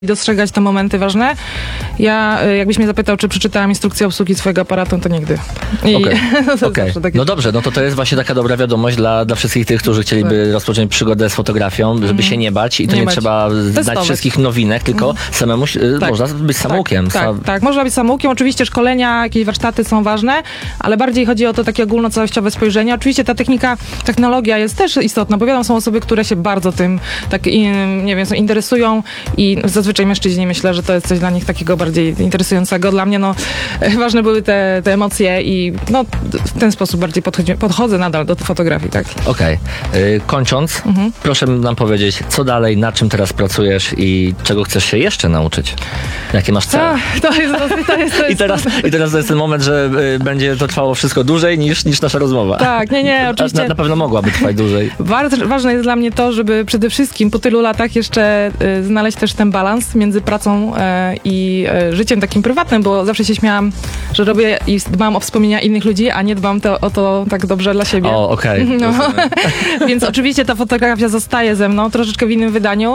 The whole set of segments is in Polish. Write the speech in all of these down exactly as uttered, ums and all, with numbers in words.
dostrzegać te momenty ważne. Ja, jakbyś mnie zapytał, czy przeczytałam instrukcję obsługi swojego aparatu, to nigdy. I okay. to okay. takie... No dobrze, no to to jest właśnie taka dobra wiadomość dla, dla wszystkich tych, którzy chcieliby tak. rozpocząć przygodę z fotografią, żeby mm. się nie bać i to nie, nie trzeba Testować. znać wszystkich nowinek, tylko mm. samemu tak. można być samoukiem. Tak, tak, tak, można być samoukiem. Oczywiście szkolenia, jakieś warsztaty są ważne, ale bardziej chodzi o to takie ogólnocałościowe spojrzenie. Oczywiście ta technika, technologia jest też istotna, bo wiadomo, są osoby, które się bardzo tym tak, nie wiem, interesują i zazwyczaj mężczyźni, myślę, że to jest coś dla nich takiego bardziej interesującego. Dla mnie no, ważne były te, te emocje i no, w ten sposób bardziej podchodzi, podchodzę nadal do fotografii. Tak. Okej. Okay. Kończąc, mhm. proszę nam powiedzieć, co dalej, nad czym teraz pracujesz i czego chcesz się jeszcze nauczyć? Jakie masz cele? To jest, to jest, to jest... I, teraz, I teraz to jest ten moment, że y, będzie to trwało wszystko dłużej niż, niż nasza rozmowa. Tak, nie, nie, oczywiście. Na, na pewno mogłaby trwać dłużej. Bardzo ważne jest dla mnie to, żeby przede wszystkim po tylu latach jeszcze y, znaleźć też ten balans między pracą y, i y, życiem takim prywatnym, bo zawsze się śmiałam, że robię i dbam o wspomnienia innych ludzi, a nie dbam to, o to tak dobrze dla siebie. O, okej. Okay. No. Więc oczywiście ta fotografia zostaje ze mną, troszeczkę w innym wydaniu.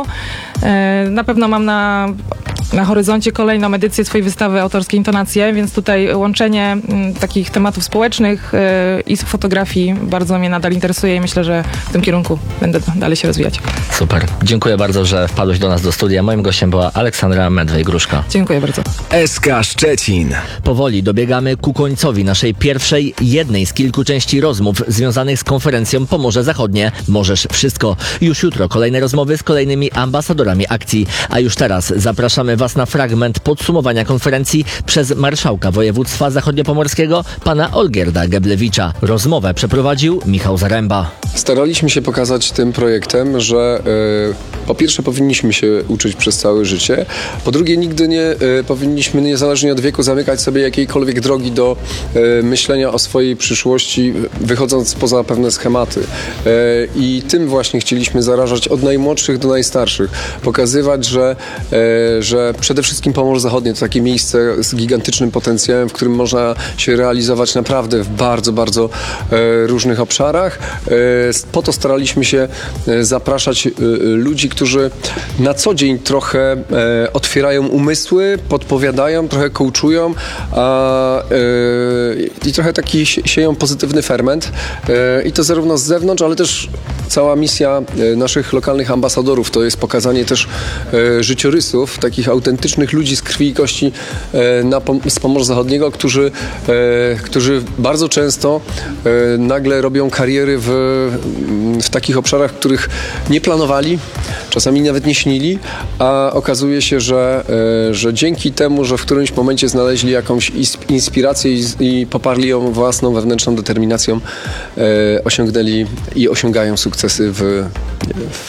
Y, na pewno mam na na horyzoncie kolejną edycję swojej wystawy autorskiej Intonacje, więc tutaj łączenie m, takich tematów społecznych y, i fotografii bardzo mnie nadal interesuje i myślę, że w tym kierunku będę dalej się rozwijać. Super. Dziękuję bardzo, że wpadłeś do nas do studia. Moim gościem była Aleksandra Medwej-Gruszka. Dziękuję bardzo. S K Szczecin. Powoli dobiegamy ku końcowi naszej pierwszej, jednej z kilku części rozmów związanych z konferencją Pomorze Zachodnie. Możesz wszystko. Już jutro kolejne rozmowy z kolejnymi ambasadorami akcji, a już teraz zapraszamy Was na fragment podsumowania konferencji przez marszałka województwa zachodniopomorskiego, pana Olgierda Geblewicza. Rozmowę przeprowadził Michał Zaręba. Staraliśmy się pokazać tym projektem, że y, po pierwsze powinniśmy się uczyć przez całe życie, po drugie nigdy nie y, powinniśmy niezależnie od wieku zamykać sobie jakiejkolwiek drogi do y, myślenia o swojej przyszłości, wychodząc poza pewne schematy. Y, I tym właśnie chcieliśmy zarażać od najmłodszych do najstarszych. Pokazywać, że, y, że przede wszystkim Pomorze Zachodnie to takie miejsce z gigantycznym potencjałem, w którym można się realizować naprawdę w bardzo, bardzo y, różnych obszarach. Y, Po to staraliśmy się zapraszać ludzi, którzy na co dzień trochę otwierają umysły, podpowiadają, trochę coachują a, i trochę taki sieją pozytywny ferment. I to zarówno z zewnątrz, ale też cała misja naszych lokalnych ambasadorów to jest pokazanie też życiorysów, takich autentycznych ludzi z krwi i kości na, z Pomorza Zachodniego, którzy, którzy bardzo często nagle robią kariery w w takich obszarach, których nie planowali, czasami nawet nie śnili, a okazuje się, że, że dzięki temu, że w którymś momencie znaleźli jakąś inspirację i, i poparli ją własną wewnętrzną determinacją, e, osiągnęli i osiągają sukcesy w, w,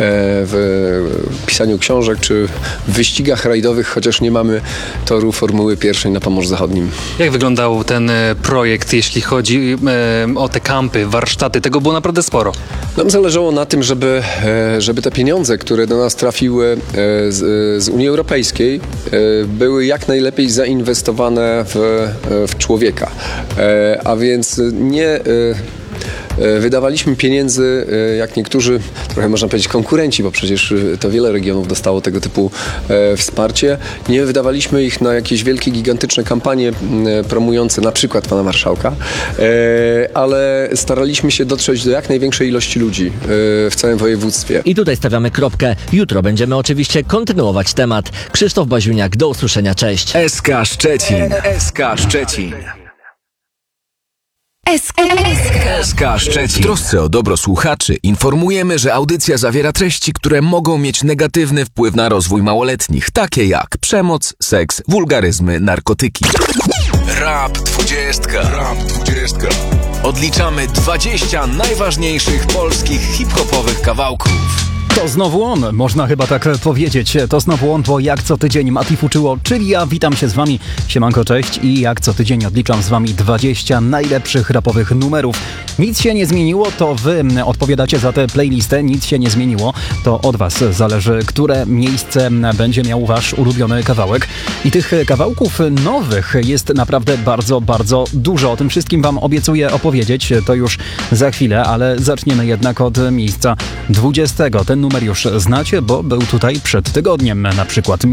w pisaniu książek czy w wyścigach rajdowych, chociaż nie mamy toru Formuły pierwszej na Pomorzu Zachodnim. Jak wyglądał ten projekt, jeśli chodzi e, o te kampy, warsztaty? Tego było naprawdę sporo. Nam zależało na tym, żeby, żeby te pieniądze, które do nas trafiły z, z Unii Europejskiej, były jak najlepiej zainwestowane w, w człowieka. A więc nie wydawaliśmy pieniędzy, jak niektórzy, trochę można powiedzieć konkurenci, bo przecież to wiele regionów dostało tego typu e, wsparcie. Nie wydawaliśmy ich na jakieś wielkie, gigantyczne kampanie e, promujące na przykład pana marszałka, e, ale staraliśmy się dotrzeć do jak największej ilości ludzi e, w całym województwie. I tutaj stawiamy kropkę. Jutro będziemy oczywiście kontynuować temat. Krzysztof Baziuniak, do usłyszenia, cześć. S K Szczecin. S K Szczecin. S K Szczecin. W trosce o dobro słuchaczy informujemy, że audycja zawiera treści, które mogą mieć negatywny wpływ na rozwój małoletnich, takie jak przemoc, seks, wulgaryzmy, narkotyki. Rap dwudziestka. Rap dwudziestka. Odliczamy dwadzieścia najważniejszych polskich hip-hopowych kawałków. To znowu on, można chyba tak powiedzieć. To znowu on, bo jak co tydzień Mati Fuczyło, czyli ja witam się z wami. Siemanko, cześć i jak co tydzień odliczam z wami dwadzieścia najlepszych rapowych numerów. Nic się nie zmieniło, to wy odpowiadacie za tę playlistę, nic się nie zmieniło. To od was zależy, które miejsce będzie miał wasz ulubiony kawałek. I tych kawałków nowych jest naprawdę bardzo, bardzo dużo. O tym wszystkim wam obiecuję opowiedzieć, to już za chwilę, ale zaczniemy jednak od miejsca dwudziestego. Ten numer już znacie, bo był tutaj przed tygodniem na przykład.